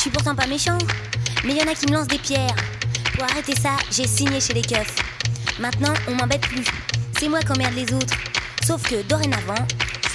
suis pourtant pas méchant, mais y en a qui me lancent des pierres. Pour arrêter ça, j'ai signé chez les keufs. Maintenant, on m'embête plus. C'est moi qui emmerde les autres. Sauf que dorénavant,